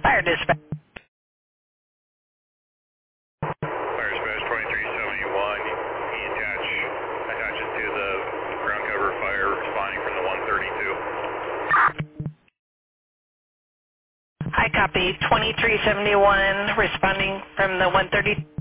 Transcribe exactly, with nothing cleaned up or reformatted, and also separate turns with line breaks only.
Fire dispatch.
Fire dispatch twenty-three seventy-one. He attach, attach it to the ground cover fire responding from the one thirty-two.
I copy twenty-three seventy-one responding from the one thirty.